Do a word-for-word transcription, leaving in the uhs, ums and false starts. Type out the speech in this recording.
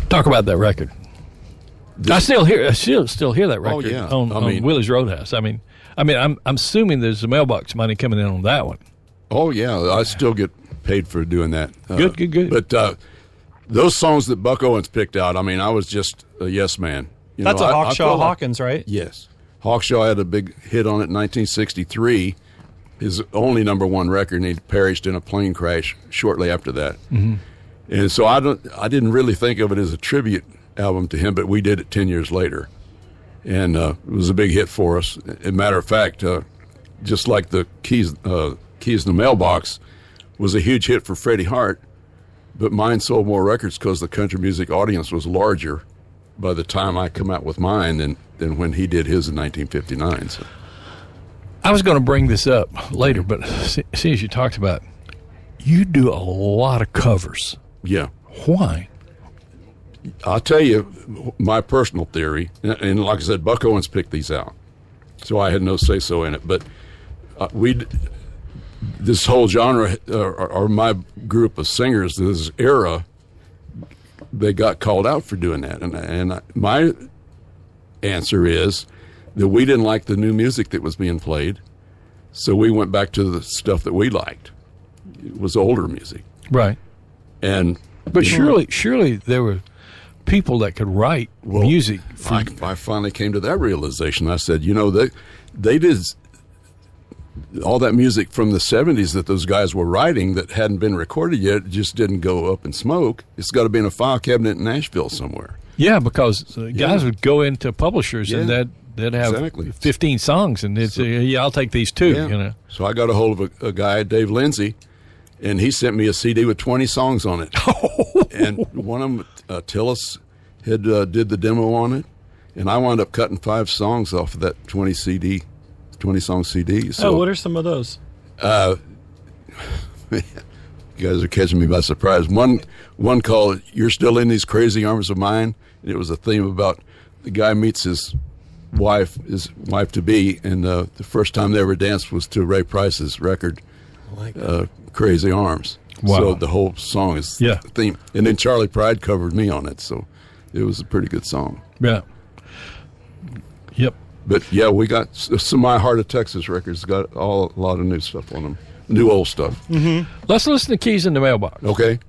Talk about that record. This, I still hear, I still still hear that record oh, yeah. on, I mean, on Willie's Roadhouse. I mean, I mean, I'm I'm assuming there's a mailbox money coming in on that one. Oh yeah, I still get paid for doing that. Uh, good, good, good. But uh, those songs that Buck Owens picked out, I mean, I was just a yes man. You That's know, a I, Hawkshaw I Hawkins, like, right? Yes, Hawkshaw had a big hit on it in nineteen sixty-three. His only number one record, and he perished in a plane crash shortly after that. Mm-hmm. And so I don't, I didn't really think of it as a tribute album to him, but we did it ten years later, and uh, it was a big hit for us. As a matter of fact, uh, just like the Keys, uh, Keys in the Mailbox was a huge hit for Freddie Hart, but mine sold more records because the country music audience was larger by the time I come out with mine than, than when he did his in nineteen fifty-nine. So. I was going to bring this up later, but see, see, as you talked about, you do a lot of covers. Yeah. Why? I'll tell you my personal theory, and like I said, Buck Owens picked these out, so I had no say-so in it. But uh, we, this whole genre, uh, or, or my group of singers, this era, they got called out for doing that. And, and my answer is that we didn't like the new music that was being played, so we went back to the stuff that we liked. It was older music. Right. And But surely, know, surely there were people that could write well, music. For, I, I finally came to that realization. I said, you know, they, they did all that music from the seventies that those guys were writing that hadn't been recorded yet. It just didn't go up in smoke. It's got to be in a file cabinet in Nashville somewhere. Yeah, because guys yeah. would go into publishers yeah. and they'd, they'd have exactly. fifteen songs, and they'd say, yeah, I'll take these two. Yeah. You know. So I got a hold of a, a guy, Dave Lindsay, and he sent me a C D with twenty songs on it. And one of them, uh, Tillis, had uh, did the demo on it, and I wound up cutting five songs off of that twenty C D, twenty song C D. So, oh, what are some of those? Uh, you guys are catching me by surprise. One one called "You're Still in These Crazy Arms of Mine," and it was a theme about the guy meets his wife, his wife to be, and uh, the first time they ever danced was to Ray Price's record, like uh, "Crazy Arms." Wow. So the whole song is yeah. the theme, and then Charlie Pride covered me on it, so it was a pretty good song. Yeah. Yep. But yeah, we got some My Heart of Texas records. Got all a lot of new stuff on them, new old stuff. Mm-hmm. Let's listen to Keys in the Mailbox. Okay.